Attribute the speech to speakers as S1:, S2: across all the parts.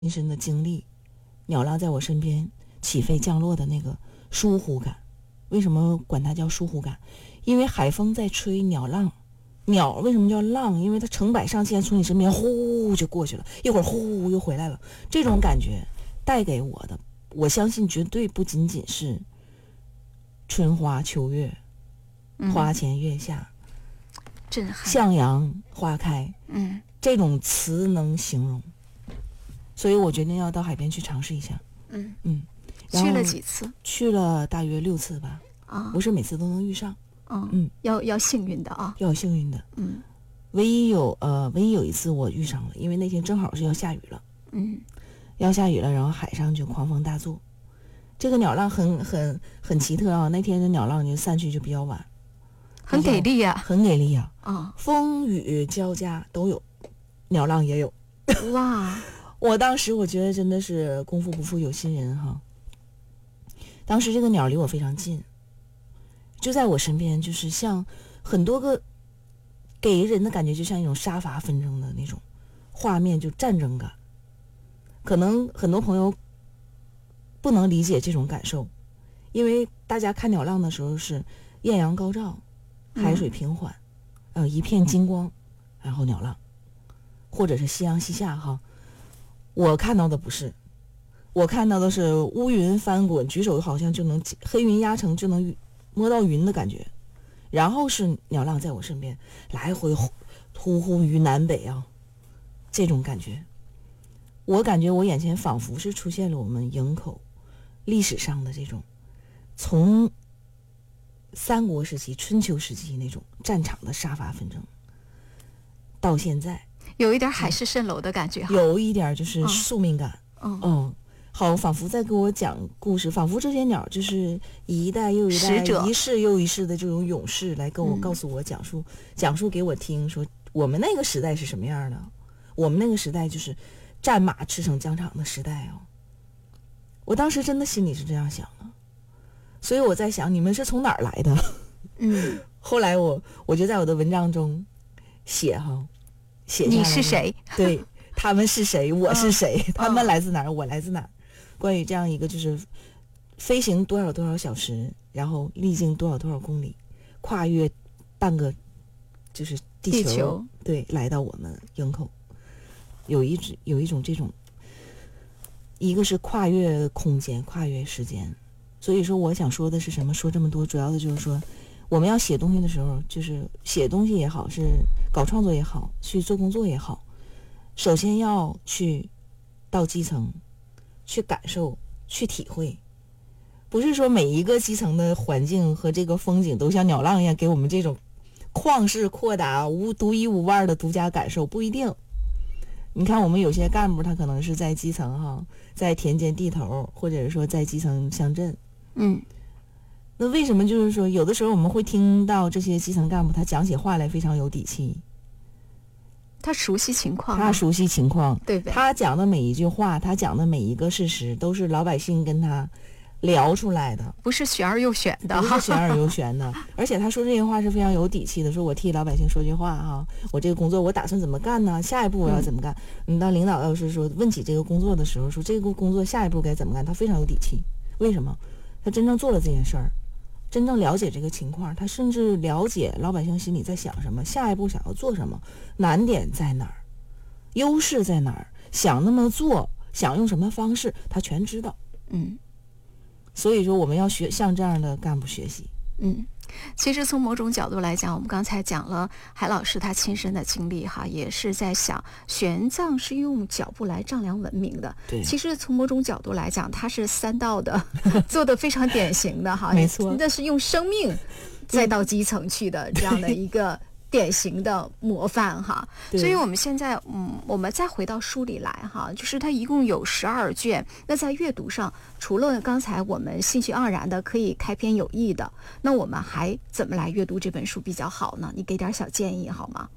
S1: 亲身的经历，鸟浪在我身边起飞降落的那个疏忽感。为什么管它叫疏忽感？因为海风在吹鸟浪，鸟为什么叫浪？因为它成百上千从你身边呼就过去了，一会儿呼又回来了。这种感觉带给我的，我相信绝对不仅仅是春花秋月，花前月下，
S2: 震撼，
S1: 向阳花开，这种词能形容。所以我决定要到海边去尝试一下。
S2: 去了几次？
S1: 去了大约6次吧。不是每次都能遇上。
S2: 要幸运的啊，
S1: 要幸运的。唯一有一次我遇上了，因为那天正好是要下雨了。要下雨了，然后海上就狂风大作。这个鸟浪很奇特啊，那天的鸟浪就散去就比较晚，
S2: 很给力啊，
S1: 很给力啊。风雨交加都有，鸟浪也有。
S2: 哇！
S1: 我当时我觉得真的是功夫不负有心人哈。当时这个鸟离我非常近，就在我身边，就是像很多个，给人的感觉就像一种杀伐纷争的那种画面，就战争感。可能很多朋友不能理解这种感受，因为大家看鸟浪的时候是艳阳高照，海水平缓，一片金光，然后鸟浪，或者是夕阳西下哈。我看到的不是，我看到的是乌云翻滚，举手好像就能黑云压城，就能摸到云的感觉。然后是鸟浪在我身边来回呼呼于南北啊，这种感觉，我感觉我眼前仿佛是出现了我们营口历史上的这种从三国时期、春秋时期那种战场的杀伐纷争，到现在
S2: 有一点海市蜃楼的感觉，
S1: 有一点就是宿命感。好，仿佛在给我讲故事，仿佛这些鸟就是一代又一代、一世又一世的这种勇士来告诉我讲述给我听，说我们那个时代是什么样的，我们那个时代就是战马驰骋疆场的时代哦。我当时真的心里是这样想的，所以我在想你们是从哪儿来的？后来我就在我的文章中写下来，
S2: 你是谁？
S1: 对，他们是谁？我是谁？他们来自哪儿？我来自哪儿？关于这样一个就是飞行多少小时，然后历经多少公里，跨越半个就是地球，对，来到我们营口，有一种这种，一个是跨越空间，跨越时间。所以说我想说的是什么？说这么多，主要的就是说我们要写东西的时候，就是写东西也好，是搞创作也好，去做工作也好，首先要去到基层去感受，去体会。不是说每一个基层的环境和这个风景都像鸟浪一样给我们这种旷世阔达、独一无二的独家感受，不一定。你看我们有些干部他可能是在基层在田间地头，或者是说在基层乡镇。那为什么就是说有的时候我们会听到这些基层干部他讲起话来非常有底气，
S2: 他熟悉情况，
S1: 对不对？他讲的每一句话，他讲的每一个事实都是老百姓跟他聊出来的，
S2: 不是玄而又玄的，
S1: 而且他说这些话是非常有底气的，说我替老百姓说句话我这个工作我打算怎么干呢？下一步我要怎么干？当领导要是说问起这个工作的时候，说这个工作下一步该怎么干，他非常有底气。为什么？他真正做了这件事儿，真正了解这个情况，他甚至了解老百姓心里在想什么，下一步想要做什么，难点在哪儿，优势在哪儿，想那么做，想用什么方式，他全知道。所以说我们要向这样的干部学习。
S2: 其实从某种角度来讲，我们刚才讲了海老师他亲身的经历也是在想玄奘是用脚步来丈量文明的。
S1: 对，
S2: 其实从某种角度来讲，他是3道的做得非常典型的
S1: 没错，
S2: 那是用生命再到基层去的这样的一个典型的模范所以我们现在我们再回到书里来就是它一共有12卷。那在阅读上，除了刚才我们兴趣盎然的可以开篇有益的，那我们还怎么来阅读这本书比较好呢？你给点小建议好吗？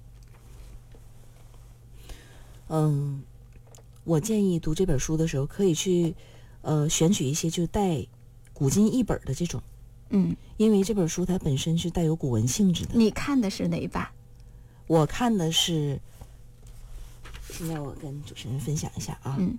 S1: 我建议读这本书的时候可以去选取一些就带古今译本的这种。因为这本书它本身是带有古文性质的。
S2: 你看的是哪一版？
S1: 我看的是现在我跟主持人分享一下啊，